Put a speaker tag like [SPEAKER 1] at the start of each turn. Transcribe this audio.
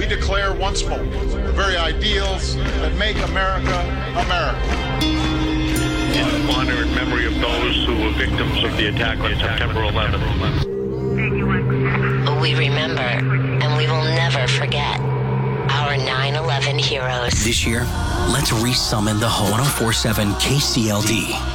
[SPEAKER 1] declare once more the very ideals that make America, America.
[SPEAKER 2] In honor and memory of those who were victims of the attack on September 11th.
[SPEAKER 3] We remember, and we will never forget, our 9/11 heroes.
[SPEAKER 4] This year, let's resummon the hope. 104.7 KCLD.